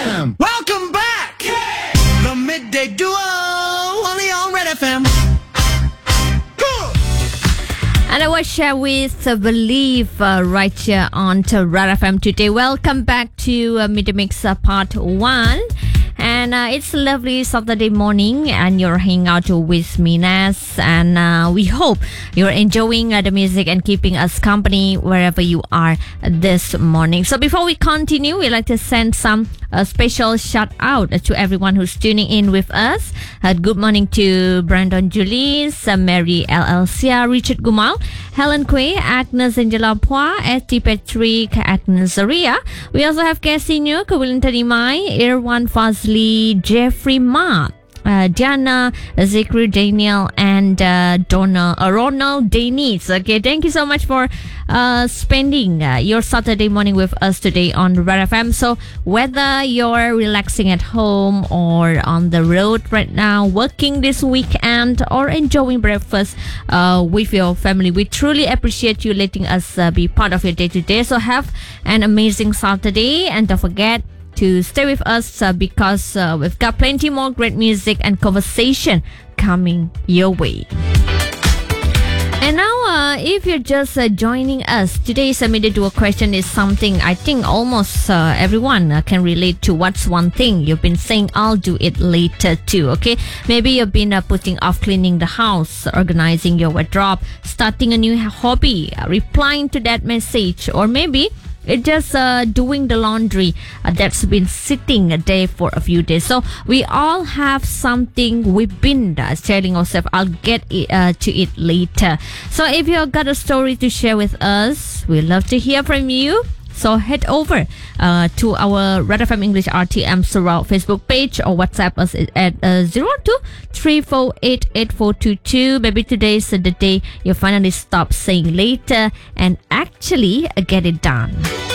FM. Welcome back. The Midday Duo, only on Red FM. And I was share with Believe right here on Red FM today. Welcome back to Midday Mix Part 1. And it's a lovely Saturday morning and you're hanging out with me, Nas. And we hope you're enjoying the music and keeping us company wherever you are this morning. So before we continue, we'd like to send some special shout out to everyone who's tuning in with us. Good morning to Brandon Julius, Mary LLC, Richard Gumal, Helen Quay, Agnes Angela Pua, Esti Patrick, Agnes Zaria. We also have Cassie New, Kawilin Tanimai, Irwan Fazli, Jeffrey Ma, Diana, Zikri Daniel, and Ronald Denise. Okay, thank you so much for spending your Saturday morning with us today on Red FM. So whether you're relaxing at home or on the road right now, working this weekend, or enjoying breakfast with your family, we truly appreciate you letting us be part of your day today. So have an amazing Saturday, and don't forget to stay with us because we've got plenty more great music and conversation coming your way. And now, if you're just joining us, today's Midday Duo question is something I think almost everyone can relate to. What's one thing you've been saying, I'll do it later too, okay? Maybe you've been putting off cleaning the house, organizing your wardrobe, starting a new hobby, replying to that message, or maybe it's just doing the laundry that's been sitting there for a few days. So we all have something we've been telling ourselves, I'll get to it later. So if you've got a story to share with us, we'd love to hear from you. So head over to our Red FM English RTM Surround Facebook page or WhatsApp us at 02-348-8422. Maybe today's the day you finally stop saying later and actually get it done.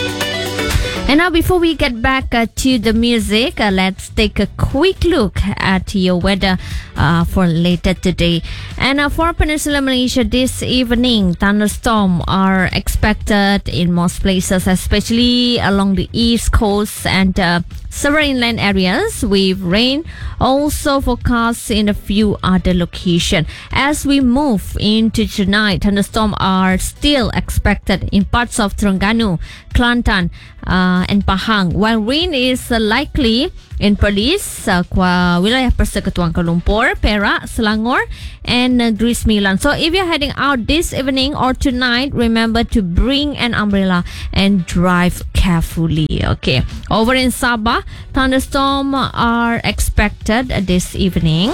And now before we get back to the music, let's take a quick look at your weather for later today. And for Peninsular Malaysia this evening, thunderstorms are expected in most places, especially along the east coast and several inland areas, with rain also forecast in a few other locations. As we move into tonight, thunderstorms are still expected in parts of Terengganu, Kelantan, and Pahang, while rain is likely in Perlis, wilayah Persekutuan Kuala Lumpur, Perak, Selangor, and Negeri Sembilan. So if you're heading out this evening or tonight, remember to bring an umbrella and drive carefully. Okay, over in Sabah, thunderstorms are expected this evening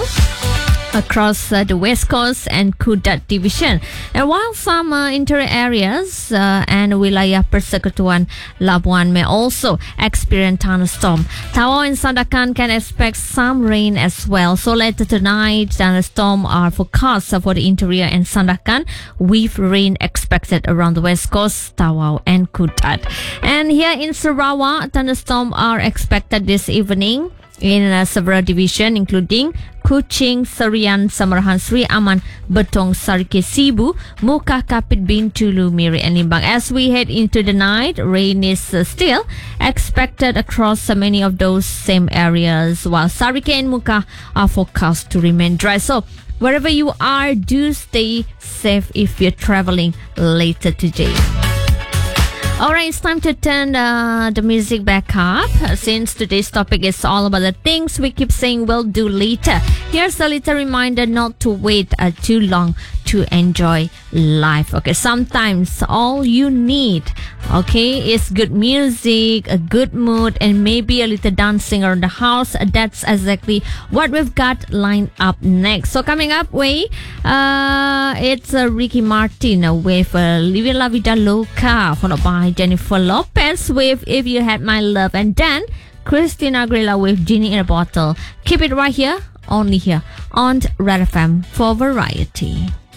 across the West Coast and Kudat Division. And while some interior areas and wilayah Persekutuan Labuan may also experience thunderstorm, Tawau and Sandakan can expect some rain as well. So later tonight, thunderstorms are forecast for the interior and Sandakan, with rain expected around the West Coast, Tawau and Kudat. And here in Sarawak, thunderstorms are expected this evening in several divisions, including Kuching, Serian, Samarahan, Sri Aman, Betong, Sarike, Sibu, Muka, Kapit, Bintulu, Miri, and Limbang. As we head into the night, rain is still expected across many of those same areas, while Sarike and Muka are forecast to remain dry. So wherever you are, do stay safe if you're traveling later today. Alright, it's time to turn the music back up, since today's topic is all about the things we keep saying we'll do later. Here's a little reminder not to wait too long to enjoy life. Okay, sometimes all you need, okay, is good music, a good mood, and maybe a little dancing around the house. That's exactly what we've got lined up next. So coming up, it's Ricky Martin with Living La Vida Loca, followed by Jennifer Lopez with If You Had My Love, and then Christina Aguilera with Genie in a Bottle. Keep it right here, only here on Red FM for variety.